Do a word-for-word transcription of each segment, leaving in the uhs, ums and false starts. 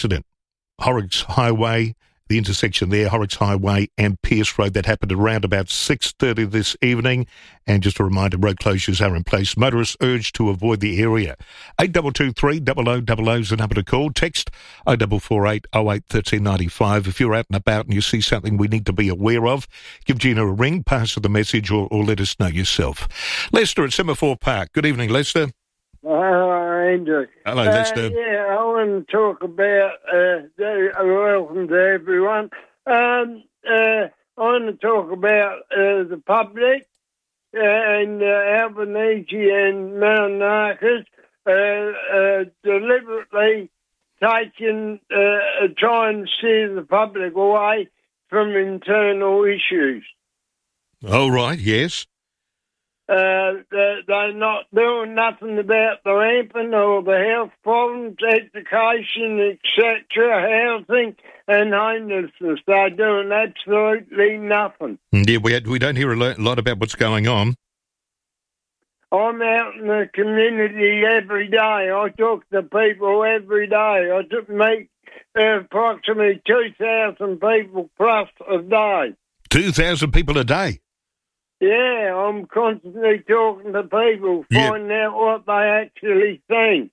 accident. Horrocks Highway, the intersection there, Horrocks Highway and Pierce Road, that happened around about six thirty this evening. And just a reminder, road closures are in place. Motorists urged to avoid the area. eight two two three, double oh double oh is the number to call. Text oh four four eight, oh eight, one three nine five. If you're out and about and you see something we need to be aware of, give Gina a ring, pass her the message, or, or let us know yourself. Lester at Semaphore Park. Good evening, Lester. Hello, Andrew. Hello, Lester. Uh, yeah, I want to talk about, uh, the, uh, welcome to everyone. Um, uh, I want to talk about uh, the public uh, and uh, Albanese and Mount Narcos uh, uh, deliberately taking, uh, trying to steer the public away from internal issues. Oh, right, yes. Uh, they're, they're not doing nothing about the rampant or the health problems, education, et cetera, housing and homelessness. They're doing absolutely nothing. Yeah, we had, we don't hear a lot about what's going on. I'm out in the community every day. I talk to people every day. I took meet uh, approximately two thousand people plus a day. two thousand people a day? Yeah, I'm constantly talking to people, finding yeah. out what they actually think.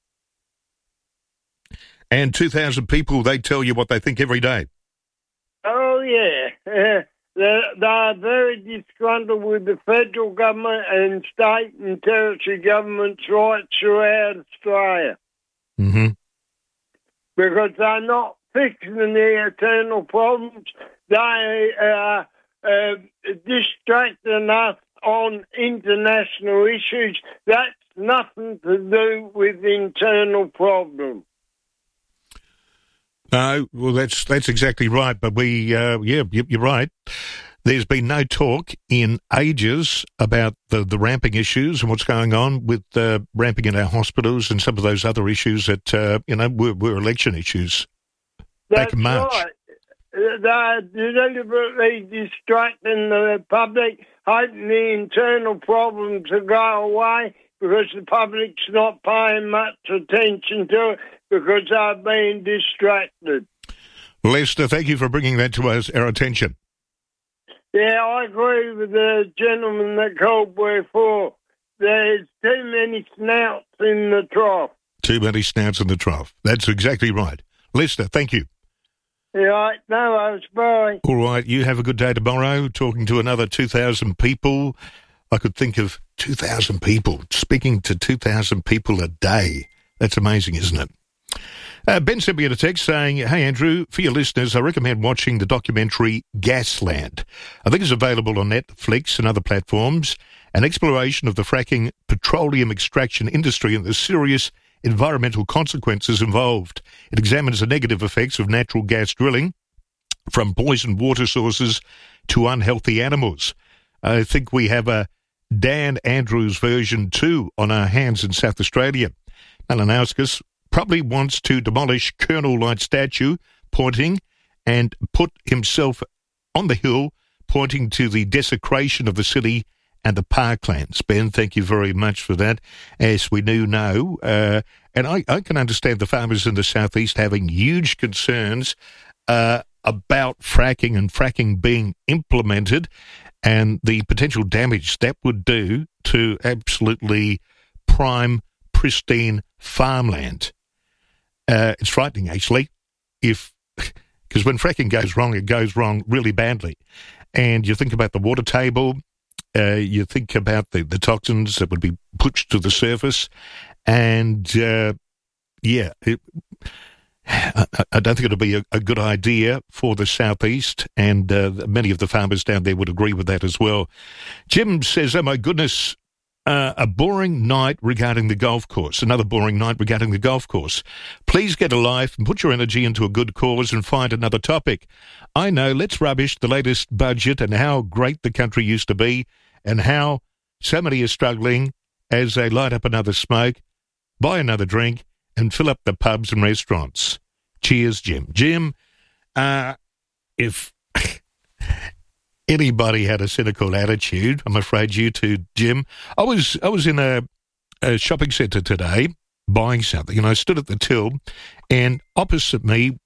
And two thousand people, they tell you what they think every day? Oh, yeah. Uh, they're, they're very disgruntled with the federal government and state and territory governments right throughout Australia. Mm-hmm. Because they're not fixing the internal problems. They are... Uh, distracting us on international issues. That's nothing to do with internal problems. No, uh, well, that's that's exactly right. But we, uh, yeah, you're right. There's been no talk in ages about the, the ramping issues and what's going on with uh, ramping in our hospitals and some of those other issues that, uh, you know, were, were election issues That's back in March. Right. They're deliberately distracting the public, hoping the internal problems will go away because the public's not paying much attention to it because they're being distracted. Lester, thank you for bringing that to us, our attention. Yeah, I agree with the gentleman that called before. There's too many snouts in the trough. Too many snouts in the trough. That's exactly right. Lester, thank you. All right, no worries, bye. All right, you have a good day tomorrow, talking to another two thousand people. I could think of two thousand people, speaking to two thousand people a day. That's amazing, isn't it? Uh, Ben sent me a text saying, hey, Andrew, for your listeners, I recommend watching the documentary Gasland. I think it's available on Netflix and other platforms. An exploration of the fracking petroleum extraction industry and the serious environmental consequences involved. It examines the negative effects of natural gas drilling, from poisoned water sources to unhealthy animals. I think we have a Dan Andrews version too on our hands in South Australia. Malinauskas probably wants to demolish Colonel Light statue, pointing, and put himself on the hill, pointing to the desecration of the city and the parklands. Ben, thank you very much for that. As we do know, uh, and I, I can understand the farmers in the southeast having huge concerns uh, about fracking and fracking being implemented and the potential damage that would do to absolutely prime, pristine farmland. Uh, it's frightening, actually, if because when fracking goes wrong, it goes wrong really badly. And you think about the water table, Uh, you think about the, the toxins that would be pushed to the surface, and uh, yeah, it, I, I don't think it'll be a, a good idea for the southeast, and uh, many of the farmers down there would agree with that as well. Jim says, oh my goodness, uh, a boring night regarding the golf course, another boring night regarding the golf course. Please get a life and put your energy into a good cause and find another topic. I know, let's rubbish the latest budget and how great the country used to be and how so many are struggling as they light up another smoke, buy another drink, and fill up the pubs and restaurants. Cheers, Jim. Jim, uh, if anybody had a cynical attitude, I'm afraid you too, Jim. I was I was in a, a shopping centre today, buying something, and I stood at the till, and opposite me